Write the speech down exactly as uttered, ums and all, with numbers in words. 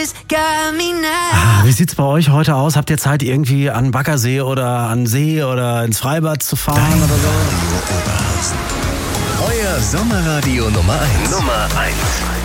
Ah, wie sieht's bei euch heute aus? Habt ihr Zeit, irgendwie an den Baggersee oder an den See oder ins Freibad zu fahren Dein oder so? Radio Oberhausen. Euer Sommerradio Nummer eins. Nummer eins.